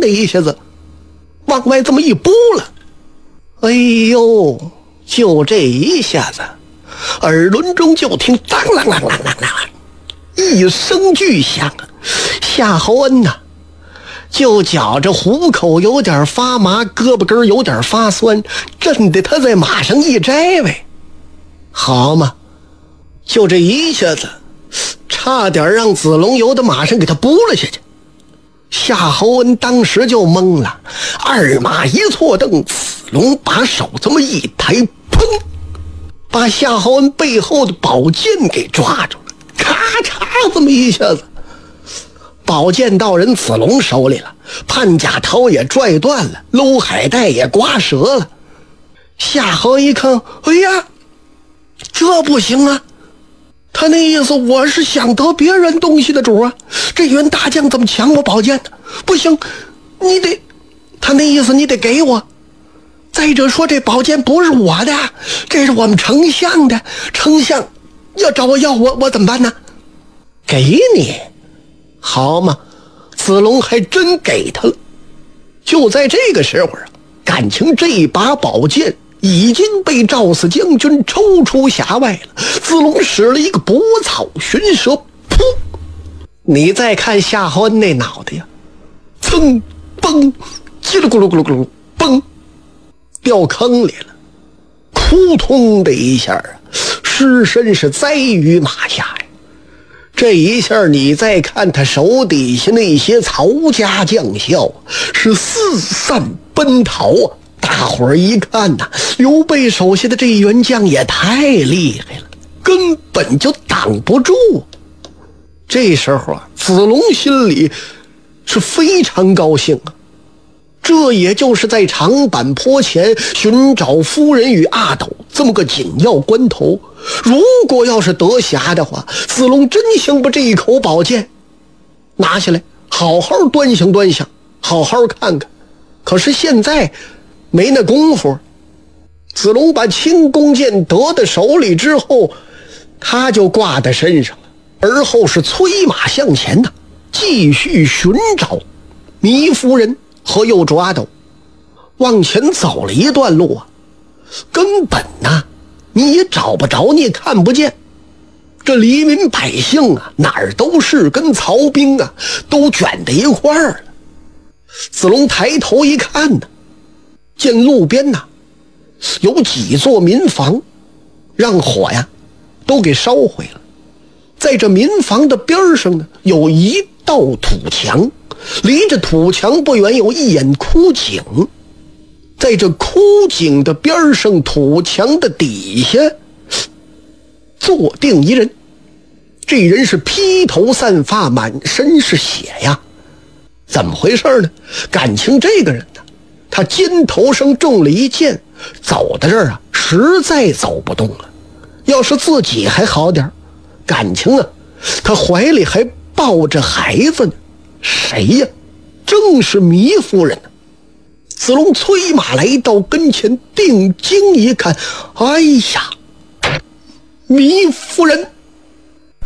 的一下子往外这么一扑了。哎呦，就这一下子，耳轮中就听当啷啷啷啷啷一声巨响，夏侯恩呐，就觉着虎口有点发麻，胳膊根有点发酸，震得他在马上一摘呗。好嘛，就这一下子，差点让子龙游的马上给他扑了下去。夏侯恩当时就懵了，二马一错蹬，子龙把手这么一抬，砰，把夏侯恩背后的宝剑给抓住了，咔嚓这么一下子，宝剑到人子龙手里了，判甲头也拽断了，搂海带也刮折了。夏侯一看，哎呀，这不行啊，他那意思我是想得别人东西的主啊，这员大将怎么抢我宝剑呢？不行，你得，他那意思你得给我。再者说这宝剑不是我的，这是我们丞相的，丞相要找我要我怎么办呢？给你，好嘛，子龙还真给他了。就在这个时候啊，感情这把宝剑已经被赵四将军抽出匣外了。子龙使了一个拨草寻蛇，噗！你再看夏侯恩那脑袋呀，噌嘣，叽里咕噜咕噜咕噜，嘣，掉坑里了，扑通的一下啊，尸身是栽于马下呀。这一下你再看他手底下那些曹家将校是四散奔逃啊。大伙儿一看呐，刘备手下的这员将也太厉害了，根本就挡不住。这时候啊，子龙心里是非常高兴啊。这也就是在长坂坡前寻找夫人与阿斗这么个紧要关头，如果要是得暇的话，子龙真想把这一口宝剑拿下来，好好端详端详，好好看看。可是现在没那功夫。子龙把轻弓箭得到手里之后，他就挂在身上了，而后是催马向前呢，继续寻找糜夫人和幼主阿斗。往前走了一段路啊，根本呢你也找不着，你也看不见。这黎民百姓啊，哪儿都是跟曹兵啊都卷在一块儿了。子龙抬头一看呢，见路边呐有几座民房，让火呀都给烧毁了。在这民房的边上呢，有一道土墙，离着土墙不远有一眼枯井。在这枯井的边上，土墙的底下坐定一人。这人是披头散发，满身是血呀。怎么回事呢？感情这个人呢，他肩头上中了一箭，走到这儿啊实在走不动了。要是自己还好点，感情啊他怀里还抱着孩子呢。谁呀？正是糜夫人。子龙催马来到跟前，定睛一看，哎呀，糜夫人。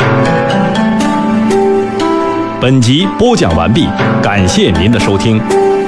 本集播讲完毕，感谢您的收听。